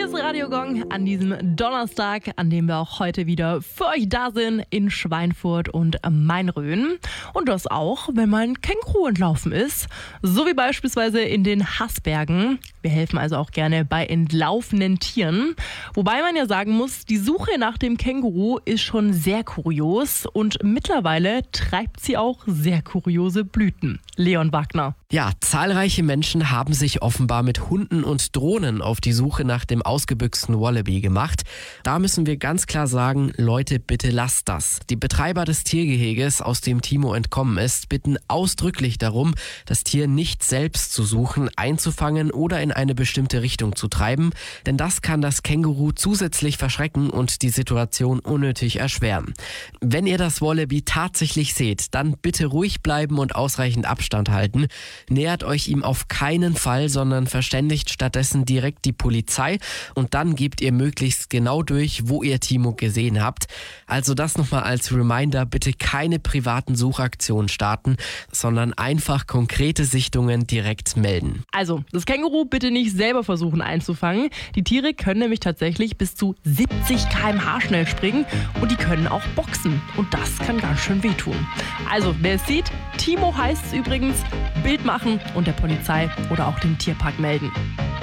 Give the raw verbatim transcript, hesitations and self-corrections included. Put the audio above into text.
Hier ist Radio Gong an diesem Donnerstag, an dem wir auch heute wieder für euch da sind in Schweinfurt und Mainröhen. Und das auch, wenn mal ein Känguru entlaufen ist, so wie beispielsweise in den Haßbergen. Wir helfen also auch gerne bei entlaufenden Tieren. Wobei man ja sagen muss, die Suche nach dem Känguru ist schon sehr kurios und mittlerweile treibt sie auch sehr kuriose Blüten. Leon Wagner. Ja, zahlreiche Menschen haben sich offenbar mit Hunden und Drohnen auf die Suche nach dem ausgebüxten Wallaby gemacht. Da müssen wir ganz klar sagen, Leute, bitte lasst das. Die Betreiber des Tiergeheges, aus dem Timo entkommen ist, bitten ausdrücklich darum, das Tier nicht selbst zu suchen, einzufangen oder in eine bestimmte Richtung zu treiben, denn das kann das Känguru zusätzlich verschrecken und die Situation unnötig erschweren. Wenn ihr das Wallaby tatsächlich seht, dann bitte ruhig bleiben und ausreichend Abstand halten. Nähert euch ihm auf keinen Fall, sondern verständigt stattdessen direkt die Polizei und dann gebt ihr möglichst genau durch, wo ihr Timo gesehen habt. Also das nochmal als Reminder, bitte keine privaten Suchaktionen starten, sondern einfach konkrete Sichtungen direkt melden. Also, das Känguru bitte nicht selber versuchen einzufangen. Die Tiere können nämlich tatsächlich bis zu siebzig Kilometer pro Stunde schnell springen und die können auch boxen. Und das kann ganz schön wehtun. Also, wer es sieht, Timo heißt es übrigens, Bild machen und der Polizei oder auch dem Tierpark melden.